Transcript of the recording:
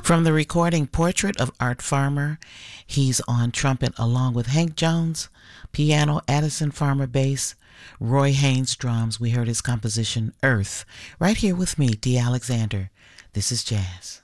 From the recording Portrait of Art Farmer, he's on trumpet along with Hank Jones, piano Addison Farmer bass, Roy Haynes drums. We heard his composition Earth right here with me, Dee Alexander. This is jazz.